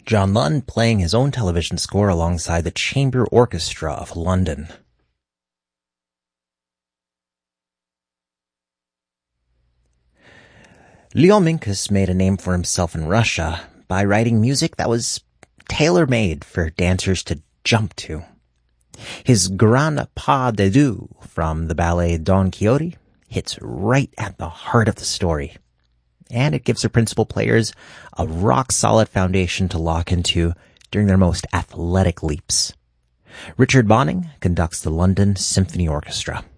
John Lund playing his own television score alongside the Chamber Orchestra of London. Leon Minkus made a name for himself in Russia by writing music that was tailor-made for dancers to jump to. His Grand Pas de Deux from the ballet Don Quixote hits right at the heart of the story, and it gives the principal players a rock-solid foundation to lock into during their most athletic leaps. Richard Bonning conducts the London Symphony Orchestra.